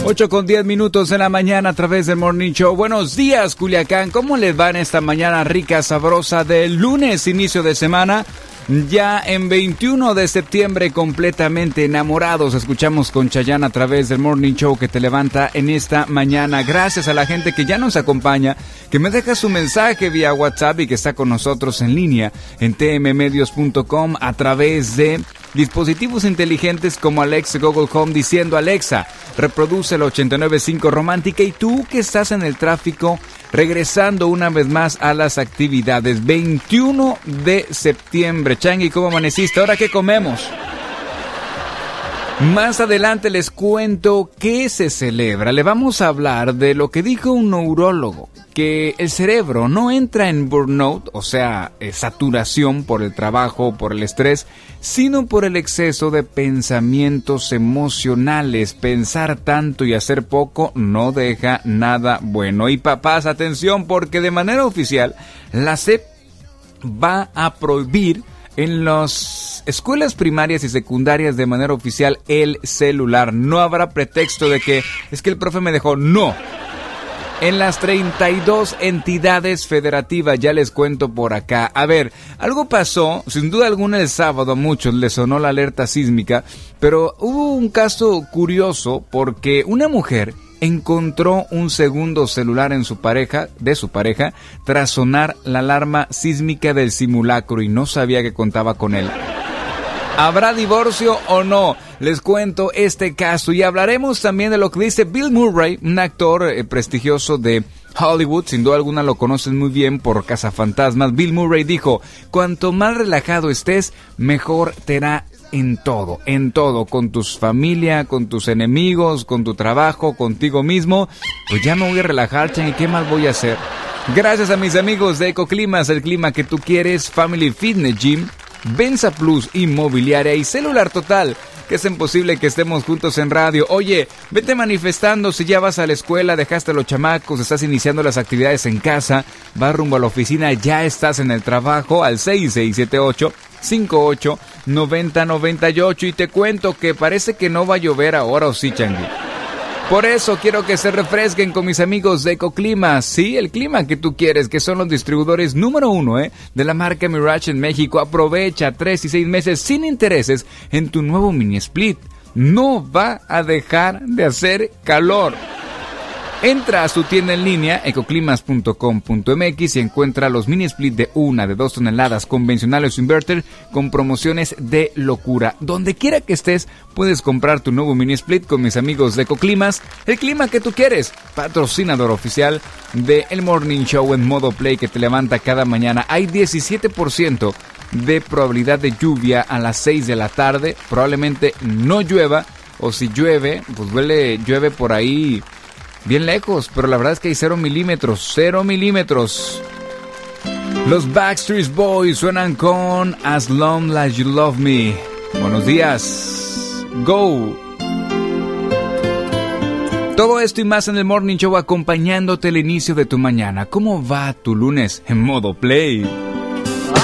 8:10 en la mañana a través del Morning Show. Buenos días, Culiacán. ¿Cómo les va en esta mañana rica, sabrosa del lunes, inicio de semana? Ya en 21 de septiembre, completamente enamorados, escuchamos con Chayanne a través del Morning Show que te levanta en esta mañana. Gracias a la gente que ya nos acompaña, que me deja su mensaje vía WhatsApp y que está con nosotros en línea en tmmedios.com a través de dispositivos inteligentes como Alexa, Google Home, diciendo: Alexa, reproduce la 89.5 Romántica. Y tú que estás en el tráfico, regresando una vez más a las actividades. 21 de septiembre. Changi, ¿cómo amaneciste? ¿Ahora qué comemos? Más adelante les cuento qué se celebra. Le vamos a hablar de lo que dijo un neurólogo, que el cerebro no entra en burnout, o sea, saturación por el trabajo, por el estrés, sino por el exceso de pensamientos emocionales. Pensar tanto y hacer poco no deja nada bueno. Y papás, atención, porque de manera oficial la SEP va a prohibir en las escuelas primarias y secundarias de manera oficial el celular. No habrá pretexto de que es que el profe me dejó. No. En las 32 entidades federativas, ya les cuento por acá. A ver, algo pasó, sin duda alguna el sábado a muchos les sonó la alerta sísmica, pero hubo un caso curioso porque una mujer encontró un segundo celular en de su pareja, tras sonar la alarma sísmica del simulacro y no sabía que contaba con él. ¿Habrá divorcio o no? Les cuento este caso y hablaremos también de lo que dice Bill Murray, un actor prestigioso de Hollywood. Sin duda alguna lo conocen muy bien por Cazafantasmas. Bill Murray dijo: cuanto más relajado estés, mejor te irá en todo, con tus familia, con tus enemigos, con tu trabajo, contigo mismo. Pues ya me voy a relajar, Chan, ¿y qué más voy a hacer? Gracias a mis amigos de Ecoclimas, el clima que tú quieres, Family Fitness Gym, Benza Plus Inmobiliaria y Celular Total, que hacen posible que estemos juntos en radio. Oye, vete manifestando si ya vas a la escuela, dejaste a los chamacos, estás iniciando las actividades en casa, vas rumbo a la oficina, ya estás en el trabajo, al 6678-589098. Y te cuento que parece que no va a llover ahora, ¿o sí, Changi? Por eso quiero que se refresquen con mis amigos de Ecoclima. Sí, el clima que tú quieres, que son los distribuidores número 1 de la marca Mirage en México. Aprovecha 3 y 6 meses sin intereses en tu nuevo mini split. No va a dejar de hacer calor. Entra a su tienda en línea, ecoclimas.com.mx, y encuentra los mini split de 1, de 2 toneladas convencionales o inverter con promociones de locura. Donde quiera que estés, puedes comprar tu nuevo mini split con mis amigos de Ecoclimas, el clima que tú quieres, patrocinador oficial de El Morning Show en modo play que te levanta cada mañana. Hay 17% de probabilidad de lluvia a las 6 de la tarde, probablemente no llueva, o si llueve, pues llueve por ahí bien lejos, pero la verdad es que hay 0 milímetros. Los Backstreet Boys suenan con As Long As You Love Me. Buenos días. Go. Todo esto y más en el Morning Show, acompañándote el inicio de tu mañana. ¿Cómo va tu lunes en modo play?